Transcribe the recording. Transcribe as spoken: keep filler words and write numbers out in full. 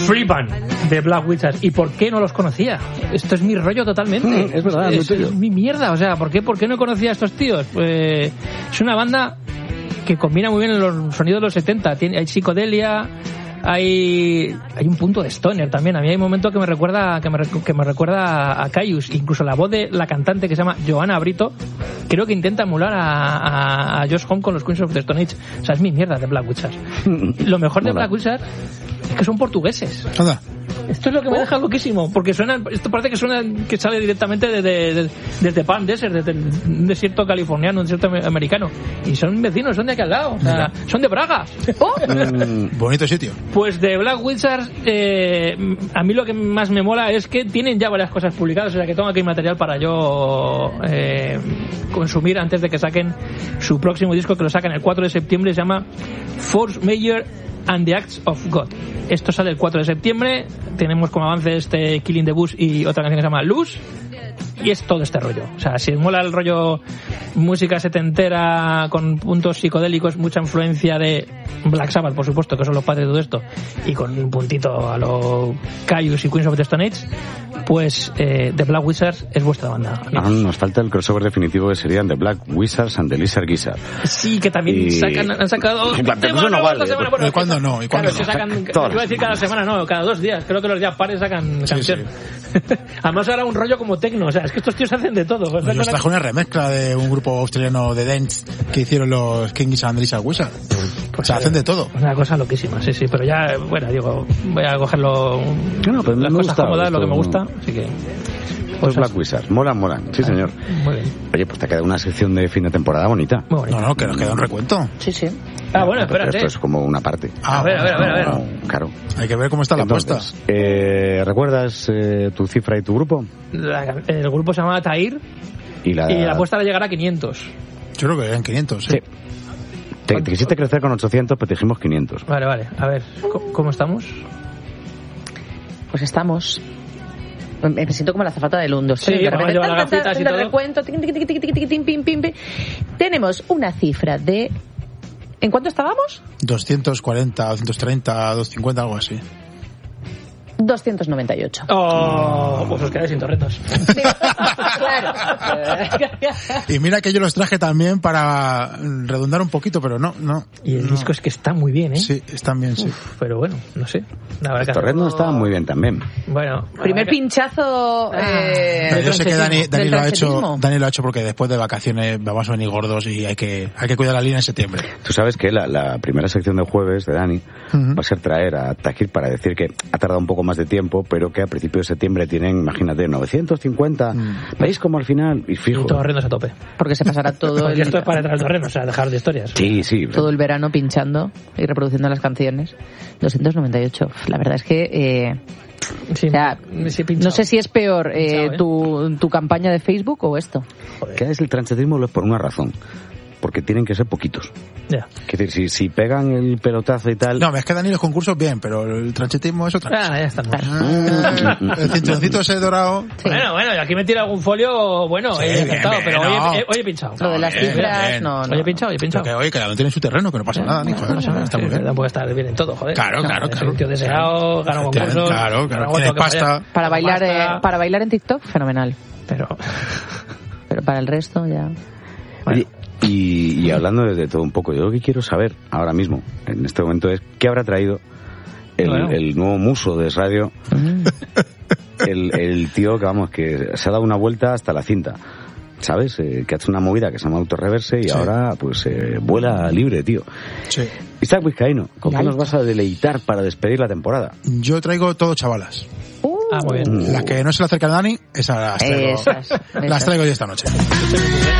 Flipan de Black Wizards. ¿Y por qué no los conocía? Esto es mi rollo totalmente. Mm, es verdad, es, es, es mi mierda. O sea, ¿por qué, ¿por qué no conocía a estos tíos? Pues es una banda que combina muy bien los sonidos de los setenta. Tiene, hay psicodelia, hay hay un punto de stoner también. A mí hay un momento que me recuerda que me, que me recuerda a Caius. Incluso la voz de la cantante, que se llama Johanna Brito, creo que intenta emular a, a, a Josh Homme con los Queens of the Stone Age. O sea, es mi mierda de Black Wizards. Lo mejor de Black Wizards es que son portugueses. Anda. Esto es lo que me deja loquísimo, porque suena, esto parece que suena que sale directamente de, de, de, desde Palm Desert, desde un desierto californiano, un desierto americano, y son vecinos, son de aquí al lado, o sea, son de Braga. ¡Oh! Mm, bonito sitio. Pues de Black Wizards, eh, a mí lo que más me mola es que tienen ya varias cosas publicadas, o sea que tengo aquí material para yo eh, consumir antes de que saquen su próximo disco, que lo sacan el cuatro de septiembre, se llama Force Major and the Acts of God. Esto sale el cuatro de septiembre. Tenemos como avance este Killing the Bush y otra canción que se llama Luz. Y es todo este rollo. O sea, si os mola el rollo música setentera con puntos psicodélicos, mucha influencia de Black Sabbath, por supuesto, que son los padres de todo esto, y con un puntito a los Caius y Queens of the Stone Age, pues eh, The Black Wizards es vuestra banda. Ah, nos falta el crossover definitivo, que serían The Black Wizards and the Lizard Gizzard. Sí, que también y... sacan, han sacado... Pero eso no vale. Semana, bueno, ¿Y cuándo no? ¿Y cuándo claro, no? Sacan, iba a decir cada semana, no, cada dos días. Creo que los días pares sacan sí, canción. Sí. Además ahora un rollo como tecno, o sea, es que estos tíos hacen de todo. Pues nos trajo una remezcla de un grupo australiano de dance que hicieron los Kings and the Lizard Wizard. Pues o sea, hacen de todo. Una cosa loquísima, sí, sí, pero ya, bueno, digo, voy a cogerlo no, pero las me cosas gusta, cómodas, lo que me gusta, no. así que... Pues Black Wizards, molan, molan, sí señor. Muy bien. Oye, pues te ha quedado una sección de fin de temporada bonita. No, no, que nos queda un recuento. Sí, sí. Ah, bueno, espérate. Esto es como una parte. Ah, a ver, a ver, a ver, a ver. No, claro. Hay que ver cómo está Entonces, la apuesta. Eh, ¿Recuerdas eh, tu cifra y tu grupo? La, el grupo se llama Tahir y la, y la apuesta le llegará a quinientos. Yo creo que eran quinientos, ¿sí? Sí. Te, te quisiste crecer con ochocientos, pero te dijimos quinientos. Vale, vale. A ver, ¿cómo estamos? Pues estamos... Me siento como la azafata del undo. Sí, de repente, tan, tan, tan, de recuento, tic, tic, tic, tic, tic, tic, pim, pim, pim. Tenemos una cifra de... ¿En cuánto estábamos? doscientos cuarenta, doscientos treinta, doscientos cincuenta, algo así. doscientos noventa y ocho. Oh, pues os quedáis sin torretos. Sí, claro. Y mira que yo los traje también para redundar un poquito, pero no, no. Y el no. disco es que está muy bien, ¿eh? Sí, están bien, sí. Uf, pero bueno, no sé. Los torretos estaban muy bien también. Bueno. Primer que... pinchazo... Eh, pero yo sé que Dani, Dani lo ha hecho, Dani lo ha hecho porque después de vacaciones vamos a venir gordos y hay que, hay que cuidar la línea en septiembre. Tú sabes que la, la primera sección de jueves de Dani uh-huh. va a ser traer a Tahir para decir que ha tardado un poco más de tiempo, pero que a principios de septiembre tienen, imagínate, novecientos cincuenta. Mm. ¿Veis cómo al final? Y fijo. Y torrenos a tope. Porque se pasará todo el... Y esto es para entrar al torreno, o sea, dejar de historias. Sí, sí. Todo el verano pinchando y reproduciendo las canciones. doscientos noventa y ocho. La verdad es que... Eh... Sí, o sea, sí, no sé si es peor eh, pinchado, ¿eh? tu, tu campaña de Facebook o esto. Joder. Que es el transitismo por una razón. Porque tienen que ser poquitos. Ya. Es decir, si, si pegan el pelotazo y tal... No, es que Dani los concursos bien, pero el tranchetismo es otra cosa. Ah, ya estamos. Ah, el cinturoncito ese dorado... Sí. Bueno, bueno, y aquí me tira algún folio, bueno, sí, he encantado, pero no. hoy, he, hoy he pinchado. Lo de las bien, cifras, bien. no, no. Hoy he pinchado, hoy he pinchado. Que hoy cada uno tiene su terreno, que no pasa nada, ni joder. No, no, está muy bien. Tampoco estar bien en todo, joder. Claro, claro, no, claro. Soy un tío deseado, gano concursos... Claro, claro, tienes pasta. Para bailar, eh, para bailar en TikTok, fenomenal. Pero... Pero para el resto, ya... Bueno. Y, y hablando de, de todo un poco, yo lo que quiero saber ahora mismo, en este momento, es qué habrá traído el, bueno. el nuevo muso de radio, mm. el, el tío que, vamos, que se ha dado una vuelta hasta la cinta, ¿sabes? Eh, que ha hecho una movida que se llama Autoreverse y sí. ahora, pues, eh, vuela libre, tío. Sí. Isaac Vizcaíno, ¿con qué nos vas a deleitar para despedir la temporada? Yo traigo todo chavalas. Uh. Ah, muy bien. Las que no se le acercan a Dani, esas las traigo, esas, las esas. traigo yo esta noche.